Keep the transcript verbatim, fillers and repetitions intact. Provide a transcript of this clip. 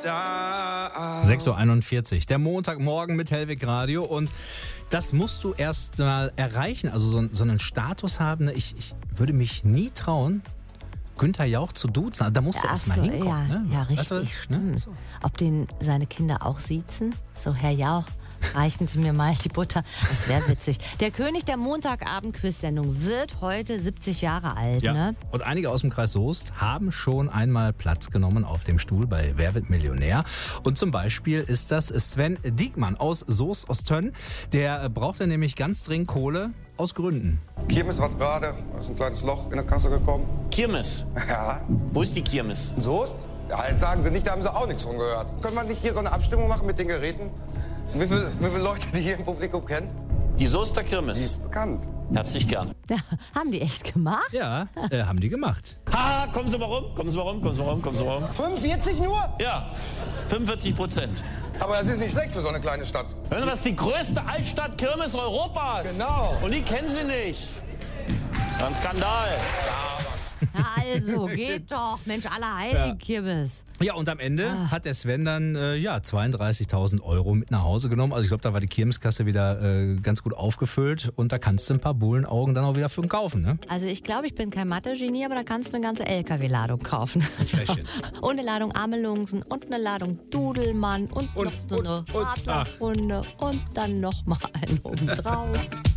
sechs Uhr einundvierzig, der Montagmorgen mit Hellwig Radio, und das musst du erst mal erreichen, also so, so einen Status haben. Ich, ich würde mich nie trauen, Günther Jauch zu duzen. Da musst du Ach erst mal so, hinkommen. ja, Ne? ja, richtig, Weißt du, stimmt. Ne? So. Ob den seine Kinder auch siezen? So, Herr Jauch, reichen Sie mir mal die Butter. Das wäre witzig. Der König der Montagabend-Quiz-Sendung wird heute siebzig Jahre alt. Ja. Ne? Und einige aus dem Kreis Soest haben schon einmal Platz genommen auf dem Stuhl bei Wer wird Millionär. Und zum Beispiel ist das Sven Diekmann aus Soest, Ostönn. Der brauchte nämlich ganz dringend Kohle, aus Gründen. Kirmes war gerade, da ist ein kleines Loch in der Kasse gekommen. Kirmes? Ja. Wo ist die Kirmes? In Soest? Ja, jetzt sagen Sie nicht, da haben Sie auch nichts von gehört. Können wir nicht hier so eine Abstimmung machen mit den Geräten? Wie viele, wie viele Leute, die hier im Publikum kennen? Die Soester Die Kirmes. ist bekannt. Herzlich gern. Ja, haben die echt gemacht? Ja, äh, haben die gemacht. Ha, kommen Sie mal rum, kommen Sie mal rum, kommen Sie mal rum, kommen Sie mal rum. fünfundvierzig nur? Ja, fünfundvierzig Prozent. Aber das ist nicht schlecht für so eine kleine Stadt. Hören Sie, das ist die größte Altstadt-Kirmes Europas. Genau. Und die kennen Sie nicht. Ein Skandal. Also, geht doch. Mensch, aller Heiligen, Kirmes. Ja, und am Ende Ah. hat der Sven dann äh, ja, zweiunddreißigtausend Euro mit nach Hause genommen. Also ich glaube, da war die Kirmeskasse wieder äh, ganz gut aufgefüllt. Und da kannst du ein paar Bullenaugen dann auch wieder für ihn kaufen. Ne? Also ich glaube, ich bin kein Mathe-Genie, aber da kannst du eine ganze L K W-Ladung kaufen. Ein Fläschchen. Und eine Ladung Amelungsen und eine Ladung Dudelmann und, Und- noch so eine und- und- ach. Radlerrunde und dann noch mal einen oben drauf.